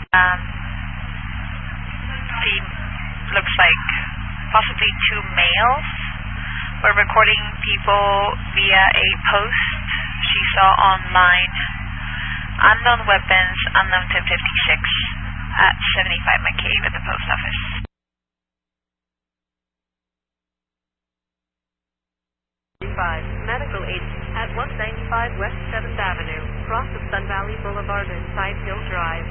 Looks like possibly two males were recording people via a post she saw online. Unknown weapons, unknown 1056 at 75 McCabe at the post office. Medical aid at 195 West 7th Avenue, cross of Sun Valley Boulevard and Side Hill Drive.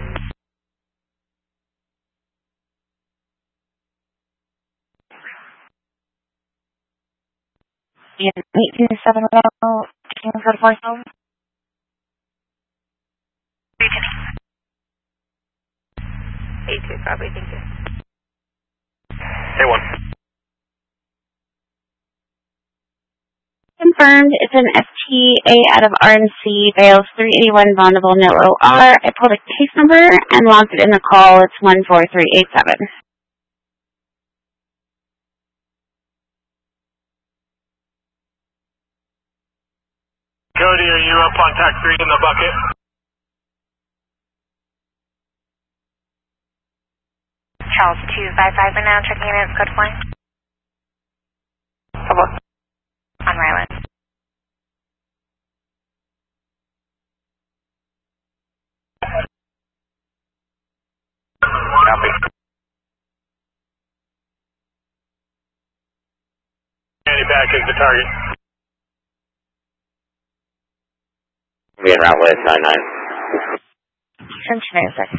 Yeah, 827 for the force over. 82, copy, thank you. A1. Confirmed, it's an FTA out of RMC, Bales 381 Bondable, no OR. I pulled a case number and logged it in the call. It's 14387. Cody, are you up on TAC 3 in the bucket? Charles 255 are now checking in at code point. Come on. On Ryland. Copy. Andy back is the target. Be in route with 99. From Shenanigans.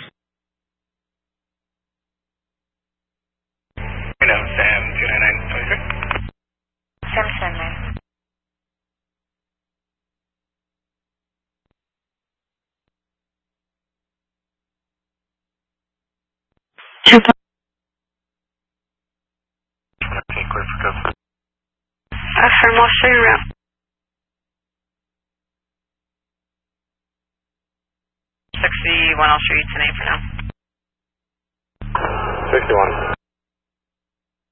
Sam 299. Sam 299. Okay, clear for cover. Affirm, I'll show you around. 61 I'll show you tonight for now. 61.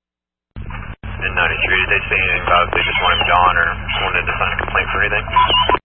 And 93, did they say anything about if they just want him gone or wanted to sign a complaint for anything?